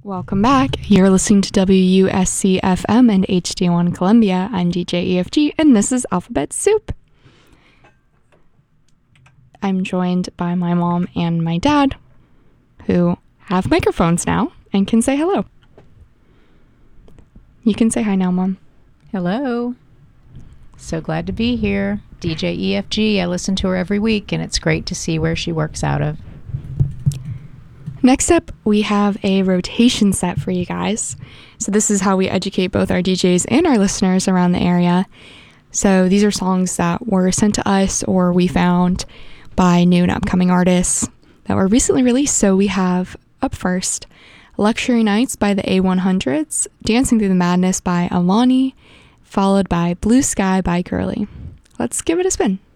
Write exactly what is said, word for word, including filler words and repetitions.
Welcome back. You're listening to W U S C F M and H D one Columbia. I'm D J E F G, and this is Alphabet Soup. I'm joined by my mom and my dad, who have microphones now and can say hello. You can say hi now, Mom. Hello. So glad to be here. D J E F G, I listen to her every week, and it's great to see where she works out of. Next up, we have a rotation set for you guys. So this is how we educate both our D Js and our listeners around the area. So these are songs that were sent to us or we found by new and upcoming artists that were recently released. So we have up first, Luxury Nights by the A one hundreds, Dancing Through the Madness by Alani, followed by Blue Sky by Girly. Let's give it a spin.